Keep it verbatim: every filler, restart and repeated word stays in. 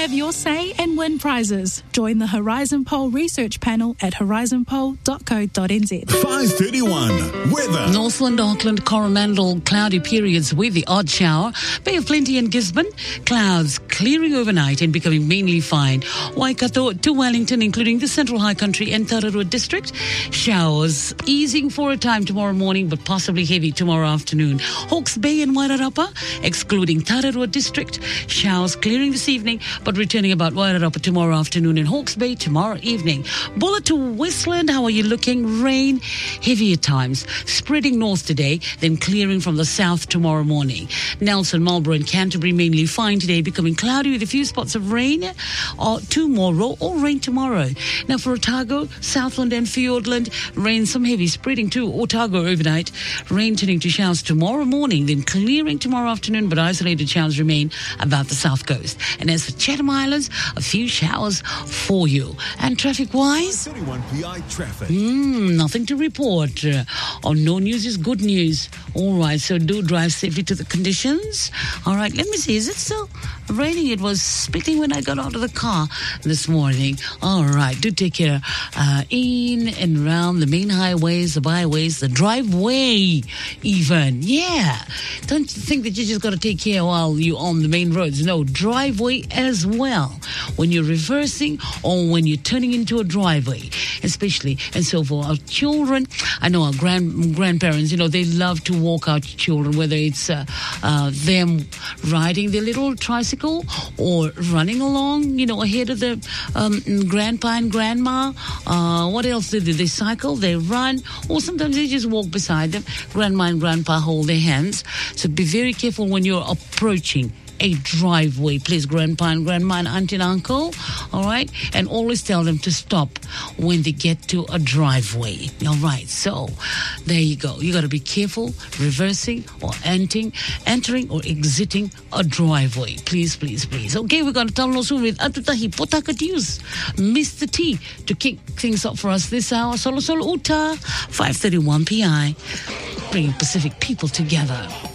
Have your say and win prizes. Join the Horizon Poll research panel at horizon poll dot co dot n z. five thirty-one. Weather. Northland, Auckland, Coromandel, cloudy periods with the odd shower. Bay of Plenty and Gisborne, clouds clearing overnight and becoming mainly fine. Waikato to Wellington, including the Central High Country and Tararua District. Showers easing for a time tomorrow morning, but possibly heavy tomorrow afternoon. Hawke's Bay and Wairarapa, excluding Tararua District. Showers clearing this evening, but returning about Wairarapa tomorrow afternoon and Hawke's Bay tomorrow evening. Bulla to Westland, how are you looking? Rain, heavy at times, spreading north today, then clearing from the south tomorrow morning. Nelson, Marlborough and Canterbury mainly fine today, becoming cloudy with a few spots of rain or tomorrow or rain tomorrow. Now for Otago, Southland and Fiordland, rain some heavy spreading to Otago overnight, rain turning to showers tomorrow morning, then clearing tomorrow afternoon, but isolated showers remain about the south coast. And as for Chatham Islands, a few showers for you. And traffic-wise, thirty-one P I traffic. Mm, nothing to report. Uh, oh, no news is good news. All right, so do drive safely to the conditions. All right, let me see. Is it still raining? It was spitting when I got out of the car this morning. All right, do take care uh, in and around the main highways, the byways, the driveway even. Yeah. Don't think that you just got to take care while you're on the main roads. No, driveway as well. When you're reversing or when you're turning into a driveway, especially. And so for our children, I know our grand grandparents, you know, they love to walk our children, whether it's uh, uh, them riding their little tricycle or running along, you know, ahead of the um, grandpa and grandma. Uh, what else do they? They cycle, they run, or sometimes they just walk beside them. Grandma and grandpa hold their hands. So be very careful when you're approaching a driveway. Please, grandpa and grandma and auntie and uncle, all right? And always tell them to stop when they get to a driveway, all right? So there you go. You got to be careful reversing or entering, entering or exiting a driveway. Please, please, please. Okay, we're going to tell soon with Atutahi Potaka News, Mister T, to kick things up for us this hour. Solo Solo Uta, five thirty-one P I, bringing Pacific people together.